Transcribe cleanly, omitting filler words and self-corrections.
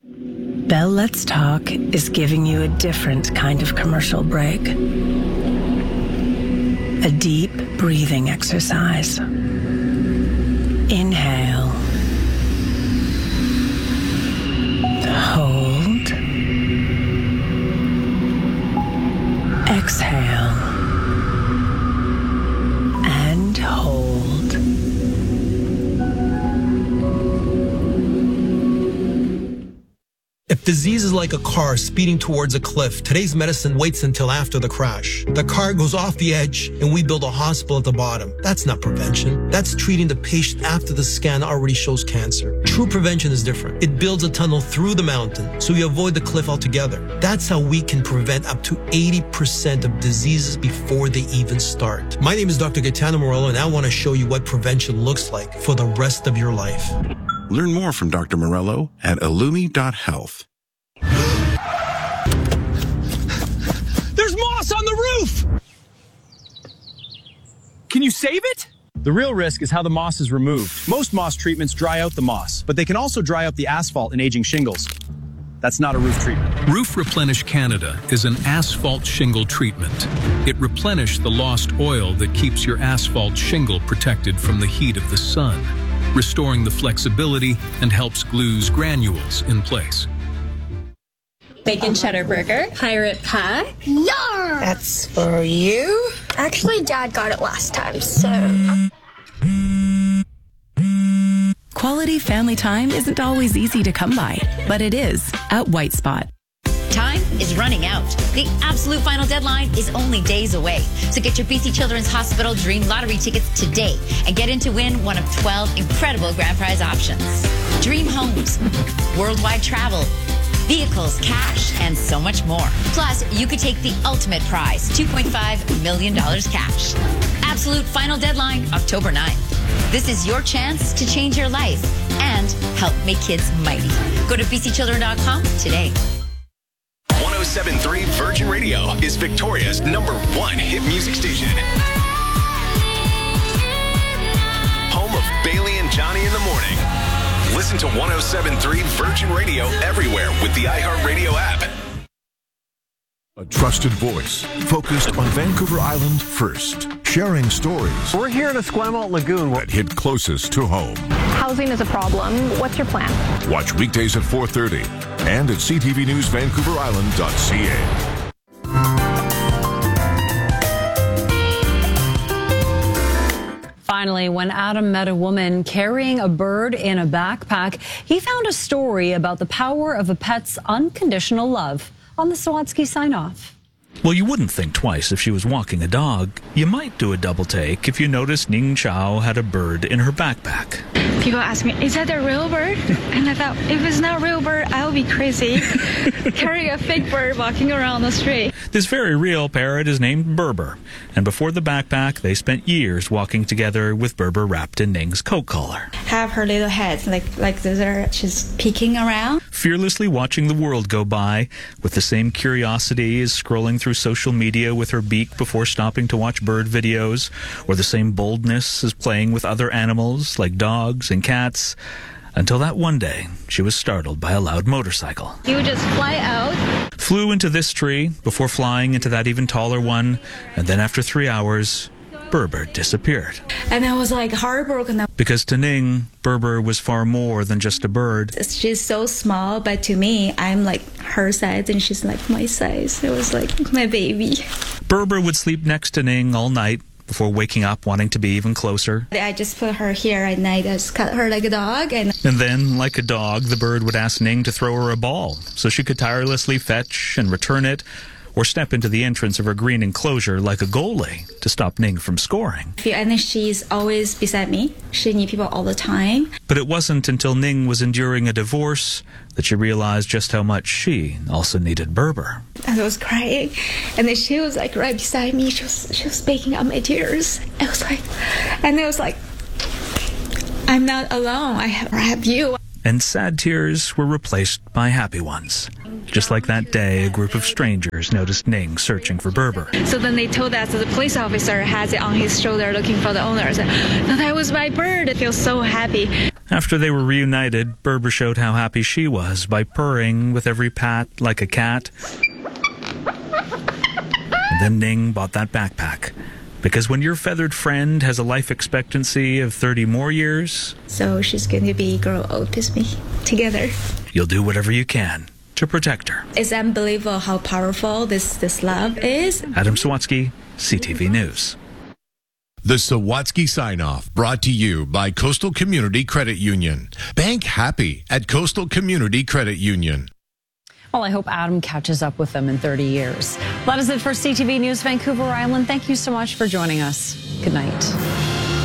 Bell Let's Talk is giving you a different kind of commercial break. A deep breathing exercise. Inhale. Hold. Exhale. And hold. If disease is like a car speeding towards a cliff, today's medicine waits until after the crash. The car goes off the edge and we build a hospital at the bottom. That's not prevention. That's treating the patient after the scan already shows cancer. True prevention is different. It builds a tunnel through the mountain so you avoid the cliff altogether. That's how we can prevent up to 80% of diseases before they even start. My name is Dr. Gaetano Morello, and I want to show you what prevention looks like for the rest of your life. Learn more from Dr. Morello at illumi.health. There's moss on the roof! Can you save it? The real risk is how the moss is removed. Most moss treatments dry out the moss, but they can also dry out the asphalt in aging shingles. That's not a roof treatment. Roof Replenish Canada is an asphalt shingle treatment. It replenishes the lost oil that keeps your asphalt shingle protected from the heat of the sun, restoring the flexibility and helps glue's granules in place. Bacon cheddar burger, pirate pie. Yar! That's for you. Actually, Dad got it last time, so... Quality family time isn't always easy to come by, but it is at White Spot. Time is running out. The absolute final deadline is only days away. So get your BC Children's Hospital Dream Lottery tickets today and get in to win one of 12 incredible grand prize options. Dream homes, worldwide travel, vehicles, cash, and so much more. Plus, you could take the ultimate prize, $2.5 million cash. Absolute final deadline, October 9th. This is your chance to change your life and help make kids mighty. Go to bcchildren.com today. 107.3 Virgin Radio is Victoria's #1 hit music station. Home of Bailey and Johnny in the morning. Listen to 107.3 Virgin Radio everywhere with the iHeartRadio app. A trusted voice focused on Vancouver Island first, sharing stories. We're here at Esquimalt Lagoon that hit closest to home. Housing is a problem. What's your plan? Watch weekdays at 4:30 and at ctvnewsvancouverisland.ca. Finally, when Adam met a woman carrying a bird in a backpack, he found a story about the power of a pet's unconditional love. On the Sawatsky sign-off. Well, you wouldn't think twice if she was walking a dog. You might do a double take if you noticed Ning Chao had a bird in her backpack. People ask me, is that a real bird? And I thought, if it's not a real bird, I'll be crazy. Carrying a fake bird walking around the street. This very real parrot is named Berber. And before the backpack, they spent years walking together with Berber wrapped in Ning's coat collar. Have her little head like this, she's peeking around. Fearlessly watching the world go by, with the same curiosity as scrolling through social media with her beak before stopping to watch bird videos, or the same boldness as playing with other animals like dogs and cats, until that one day she was startled by a loud motorcycle. He would just fly out. Flew into this tree before flying into that even taller one, and then after 3 hours, Berber disappeared. And I was like heartbroken. Because to Ning, Berber was far more than just a bird. She's so small, but to me, I'm like her size and she's like my size. It was like my baby. Berber would sleep next to Ning all night before waking up wanting to be even closer. I just put her here at night. I just cut her like a dog. And then, like a dog, the bird would ask Ning to throw her a ball so she could tirelessly fetch and return it, or step into the entrance of her green enclosure like a goalie to stop Ning from scoring. And she's always beside me. She needs people all the time. But it wasn't until Ning was enduring a divorce that she realized just how much she also needed Berber. I was crying, and then she was like right beside me. She was baking up my tears. I was like, I'm not alone. I have you. And sad tears were replaced by happy ones. Just like that day, a group of strangers noticed Ning searching for Berber. So then they told us that the police officer has it on his shoulder looking for the owner. I said, that was my bird. I feel so happy. After they were reunited, Berber showed how happy she was by purring with every pat like a cat. And then Ning bought that backpack. Because when your feathered friend has a life expectancy of 30 more years... So she's going to be grow old with me together. You'll do whatever you can to protect her. It's unbelievable how powerful this love is. Adam Sawatsky, CTV News. The Sawatsky Sign-Off, brought to you by Coastal Community Credit Union. Bank happy at Coastal Community Credit Union. Well, I hope Adam catches up with them in 30 years. That is it for CTV News Vancouver Island. Thank you so much for joining us. Good night.